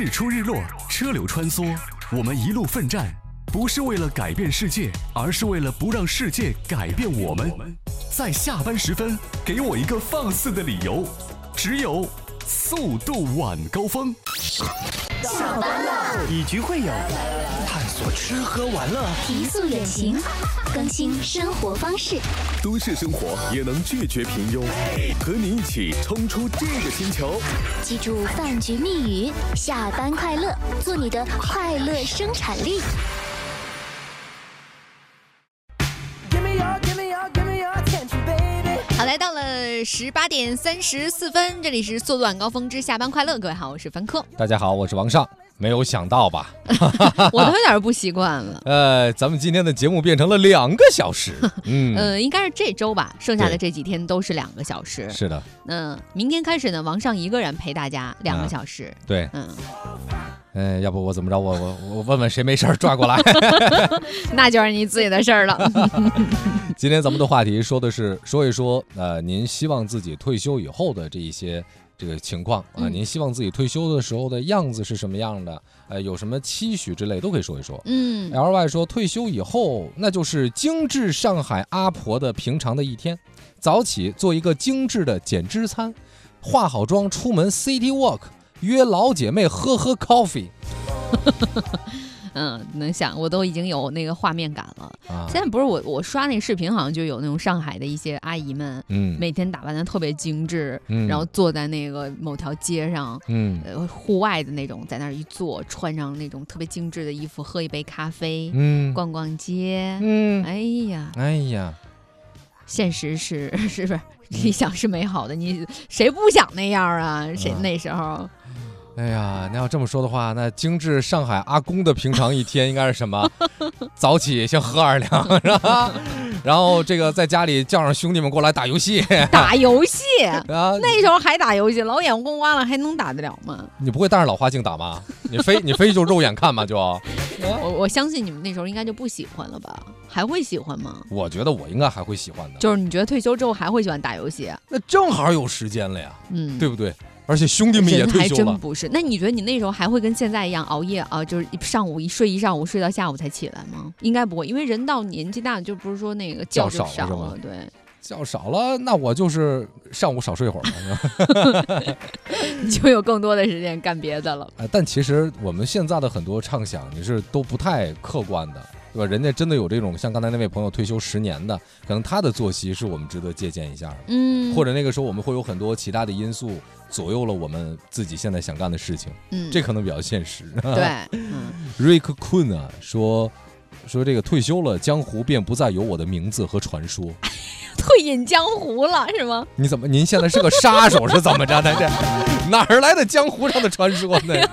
日出日落，车流穿梭，我们一路奋战，不是为了改变世界，而是为了不让世界改变我们。在下班时分，给我一个放肆的理由，只有速度晚高峰。 下班了， 以局会友，探索吃喝玩乐， 提速远行，更新生活方式。 都市生活也能拒绝平庸，和你一起冲出这个星球。 记住饭局密语：下班快乐，做你的快乐生产力。 好，来到了18点34分，这里是速度晚高峰之下班快乐。各位好，我是凡客。 大家好，我是王尚。没有想到吧？ 我都有点不习惯了。 咱们今天的节目变成了2个小时。 应该是这周吧，剩下的这几天都是2个小时。 是的。 明天开始呢，王尚一个人陪大家2个小时。 对。要不我怎么着？我问问谁没事抓过来。 那就是你自己的事儿了。 今天咱们的话题说一说，您希望自己退休以后的这一些这个情况啊，您希望自己退休的时候的样子是什么样的？有什么期许之类都可以说一说。LY 说退休以后那就是精致上海阿婆的平常的一天，早起做一个精致的减脂餐，化好妆出门 City Walk， 约老姐妹喝 coffee。 能想，我都已经有那个画面感了。现在不是我刷那个视频，好像就有那种上海的一些阿姨们，每天打扮得特别精致，然后坐在那个某条街上，户外的那种，在那儿一坐，穿上那种特别精致的衣服，喝一杯咖啡，逛逛街，哎呀，现实是不是理想是美好的？你谁不想那样啊？谁那时候？ 哎呀，那要这么说的话，那精致上海阿公的平常一天应该是什么？早起先喝2两，是吧？然后这个在家里叫上兄弟们过来打游戏。 打游戏啊？那时候还打游戏，老眼光花了还能打得了吗？ 你不会带着老花镜打吗？你非就肉眼看吗？就我相信你们那时候应该就不喜欢了吧？还会喜欢吗？ 我觉得我应该还会喜欢的。 就是你觉得退休之后还会喜欢打游戏？ 那正好有时间了呀，对不对？而且兄弟们也退休了， 还真不是。那你觉得你那时候还会跟现在一样熬夜啊？就是上午一睡睡到下午才起来吗？应该不会，因为人到年纪大，就不是说那个觉就少了，对， 觉少了，那我就是上午少睡会儿嘛， 你就有更多的时间干别的了。 但其实我们现在的很多畅想，你是都不太客观的。对吧？人家真的有这种像刚才那位朋友退休10年的，可能他的作息是我们值得借鉴一下的。或者那个时候我们会有很多其他的因素左右了我们自己现在想干的事情。这可能比较现实。 对。 Rick Kun 啊说这个退休了，江湖便不再有我的名字和传说。 退隐江湖了是吗？ 您现在是个杀手是怎么着的？这哪儿来的江湖上的传说呢？